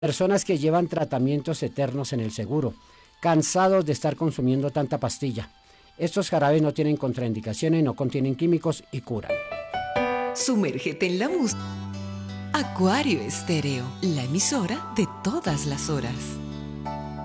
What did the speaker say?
Personas que llevan tratamientos eternos en el seguro, cansados de estar consumiendo tanta pastilla. Estos jarabes no tienen contraindicaciones, no contienen químicos y curan. Sumérgete en la música. Acuario Estéreo, la emisora de todas las horas.